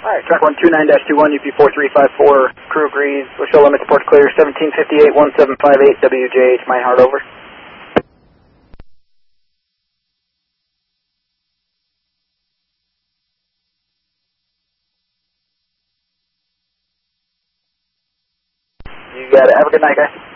Alright, track 129-21, UP4354, crew agrees, show limits, port clear, 1758, 1758, WJH, Minehart, over. You got it, have a good night, guys.